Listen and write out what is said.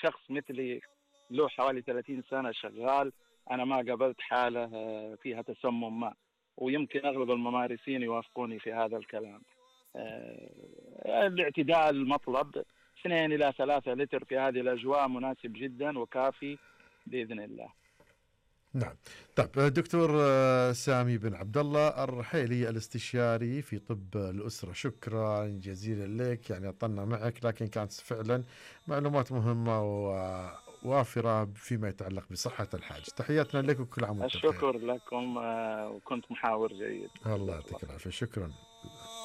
شخص مثلي له حوالي 30 سنة شغال، أنا ما قابلت حالة فيها تسمم ماء، ويمكن أغلب الممارسين يوافقوني في هذا الكلام. الاعتدال مطلب 2 إلى 3 لتر في هذه الأجواء مناسب جدا وكافي بإذن الله. نعم. طيب دكتور سامي بن عبد الله الرحيلي الاستشاري في طب الأسرة، شكرا جزيلا لك، يعني أطلنا معك، لكن كانت فعلا معلومات مهمة ووافرة فيما يتعلق بصحة الحاج. تحياتنا لك وكل عام وانتم بخير. الشكر لكم، وكنت محاور جيد. الله جزاك الله يعطيك خير. العافية، شكرا.